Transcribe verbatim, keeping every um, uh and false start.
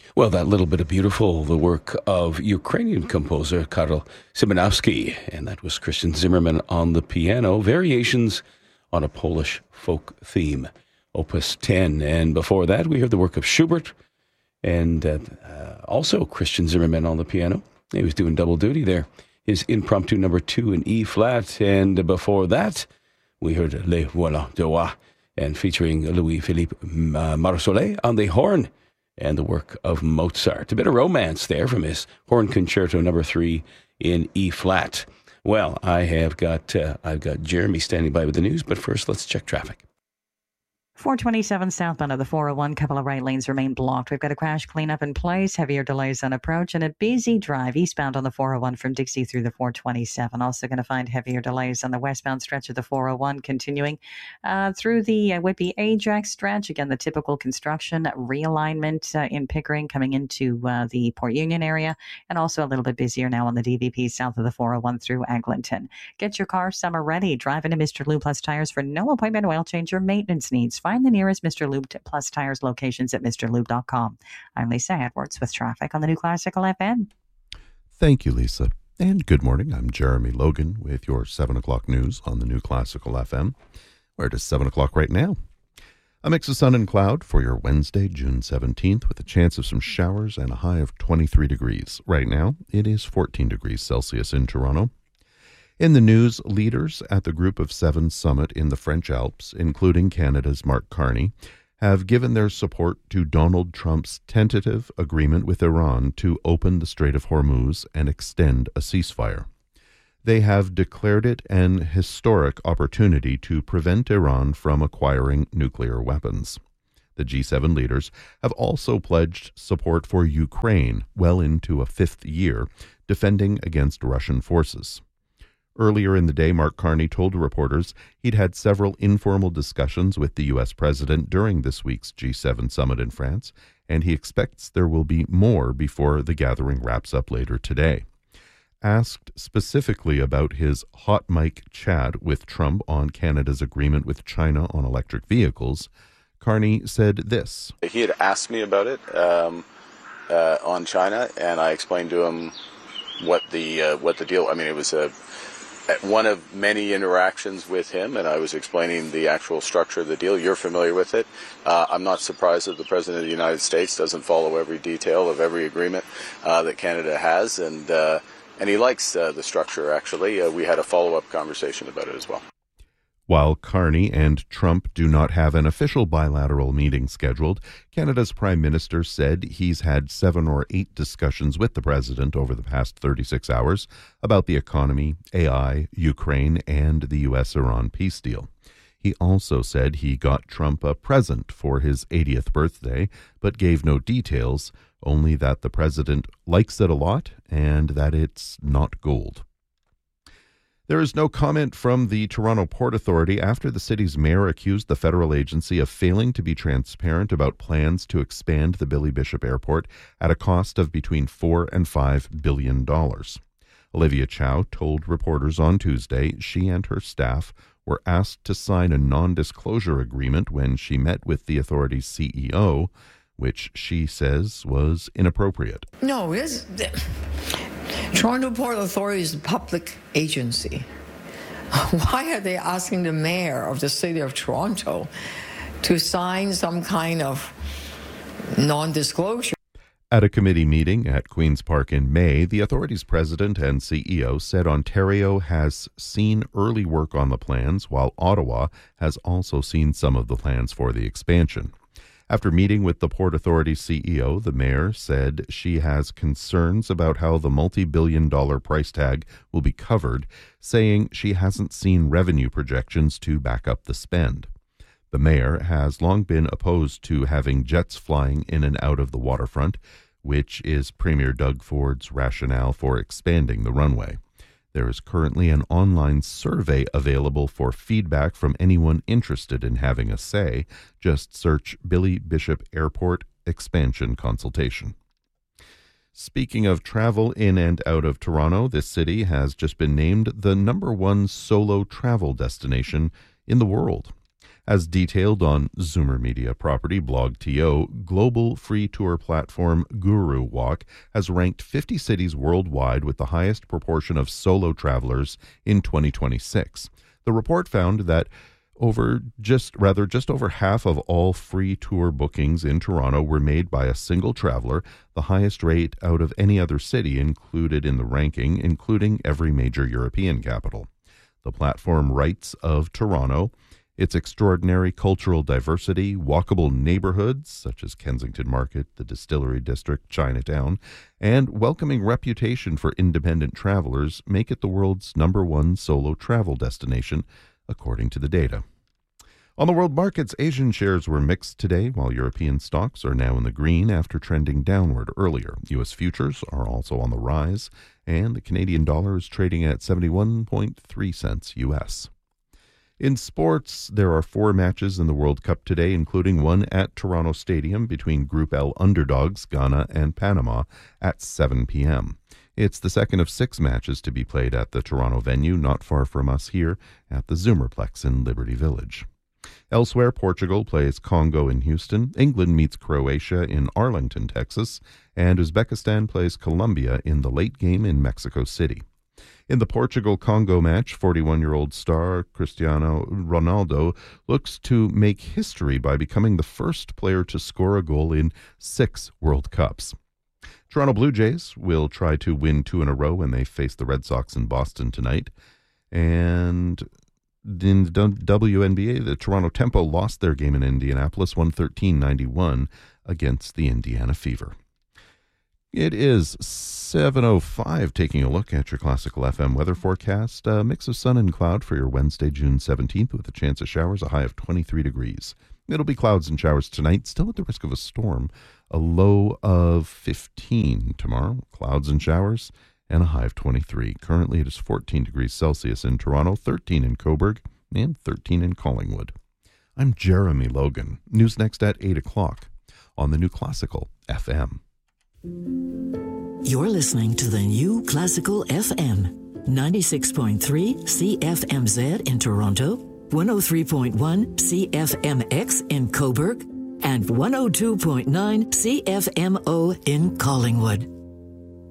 Well, that little bit of beautiful, the work of Ukrainian composer Karol Szymanowski, and that was Christian Zimmerman on the piano, variations on a Polish folk theme, Opus ten. And before that, we heard the work of Schubert, and uh, uh, also Christian Zimmerman on the piano. He was doing double duty there. His impromptu number two in E flat, and before that, we heard Les Voilà de Roi, and featuring Louis-Philippe uh, Marsollet on the horn, and the work of Mozart. A bit of romance there from his horn concerto number three in E flat. Well, I have got uh, I've got Jeremy standing by with the news, but first let's check traffic. four twenty-seven southbound of the four oh one, couple of right lanes remain blocked. We've got a crash cleanup in place, heavier delays on approach, and a busy drive eastbound on the four oh one from Dixie through the four twenty-seven. Also going to find heavier delays on the westbound stretch of the four oh one, continuing uh, through the uh, Whitby Ajax stretch. Again, the typical construction realignment uh, in Pickering coming into uh, the Port Union area, and also a little bit busier now on the D V P south of the four oh one through Eglinton. Get your car summer ready. Drive into Mister Lube Plus Tires for no appointment oil change or maintenance needs. Find the nearest Mister Lube Plus Tires locations at Mr Lube dot com. I'm Lisa Edwards with traffic on the New Classical F M. Thank you, Lisa. And good morning. I'm Jeremy Logan with your seven o'clock news on the New Classical F M. Where it is seven o'clock right now. A mix of sun and cloud for your Wednesday, June seventeenth, with a chance of some showers and a high of twenty-three degrees. Right now, it is fourteen degrees Celsius in Toronto. In the news, leaders at the Group of Seven summit in the French Alps, including Canada's Mark Carney, have given their support to Donald Trump's tentative agreement with Iran to open the Strait of Hormuz and extend a ceasefire. They have declared it an historic opportunity to prevent Iran from acquiring nuclear weapons. The G seven leaders have also pledged support for Ukraine well into a fifth year, defending against Russian forces. Earlier in the day, Mark Carney told reporters he'd had several informal discussions with the U S president during this week's G seven summit in France, and he expects there will be more before the gathering wraps up later today. Asked specifically about his hot mic chat with Trump on Canada's agreement with China on electric vehicles, Carney said this. He had asked me about it um, uh, on China, and I explained to him what the uh, what the deal. I mean, it was a one of many interactions with him, and I was explaining the actual structure of the deal. You're familiar with it. Uh, I'm not surprised that the President of the United States doesn't follow every detail of every agreement uh, that Canada has, and uh, and he likes uh, the structure, actually. Uh, we had a follow-up conversation about it as well. While Carney and Trump do not have an official bilateral meeting scheduled, Canada's Prime Minister said he's had seven or eight discussions with the president over the past thirty-six hours about the economy, A I, Ukraine, and the U S Iran peace deal. He also said he got Trump a present for his eightieth birthday, but gave no details, only that the president likes it a lot and that it's not gold. There is no comment from the Toronto Port Authority after the city's mayor accused the federal agency of failing to be transparent about plans to expand the Billy Bishop Airport at a cost of between four and five billion dollars. Olivia Chow told reporters on Tuesday she and her staff were asked to sign a non-disclosure agreement when she met with the authority's C E O, which she says was inappropriate. No, it's, the Toronto Port Authority is a public agency. Why are they asking the mayor of the city of Toronto to sign some kind of non-disclosure? At a committee meeting at Queen's Park in May, the authority's president and C E O said Ontario has seen early work on the plans, while Ottawa has also seen some of the plans for the expansion. After meeting with the Port Authority C E O, the mayor said she has concerns about how the multi-billion dollar price tag will be covered, saying she hasn't seen revenue projections to back up the spend. The mayor has long been opposed to having jets flying in and out of the waterfront, which is Premier Doug Ford's rationale for expanding the runway. There is currently an online survey available for feedback from anyone interested in having a say. Just search Billy Bishop Airport Expansion Consultation. Speaking of travel in and out of Toronto, this city has just been named the number one solo travel destination in the world. As detailed on Zoomer Media property Blog T O, global free tour platform Guru Walk has ranked fifty cities worldwide with the highest proportion of solo travelers in twenty twenty-six. The report found that over just rather just over half of all free tour bookings in Toronto were made by a single traveler, the highest rate out of any other city included in the ranking, including every major European capital. The platform writes of Toronto, its extraordinary cultural diversity, walkable neighborhoods such as Kensington Market, the Distillery District, Chinatown, and welcoming reputation for independent travelers make it the world's number one solo travel destination, according to the data. On the world markets, Asian shares were mixed today, while European stocks are now in the green after trending downward earlier. U S futures are also on the rise, and the Canadian dollar is trading at seventy-one point three cents U S. In sports, there are four matches in the World Cup today, including one at Toronto Stadium between Group L underdogs Ghana and Panama at seven p.m. It's the second of six matches to be played at the Toronto venue, not far from us here at the Zoomerplex in Liberty Village. Elsewhere, Portugal plays Congo in Houston, England meets Croatia in Arlington, Texas, and Uzbekistan plays Colombia in the late game in Mexico City. In the Portugal-Congo match, forty-one-year-old star Cristiano Ronaldo looks to make history by becoming the first player to score a goal in six World Cups. Toronto Blue Jays will try to win two in a row when they face the Red Sox in Boston tonight. And in the W N B A, the Toronto Tempo lost their game in Indianapolis, one thirteen ninety-one against the Indiana Fever. It is seven oh five, taking a look at your Classical F M weather forecast. A mix of sun and cloud for your Wednesday, June seventeenth, with a chance of showers, a high of twenty-three degrees. It'll be clouds and showers tonight, still at the risk of a storm. A low of fifteen tomorrow, clouds and showers, and a high of twenty-three. Currently, it is fourteen degrees Celsius in Toronto, thirteen in Cobourg, and thirteen in Collingwood. I'm Jeremy Logan. News next at eight o'clock on the New Classical F M. You're listening to the New Classical F M, ninety-six point three C F M Z in Toronto, one oh three point one C F M X in Cobourg, and one oh two point nine C F M O in Collingwood.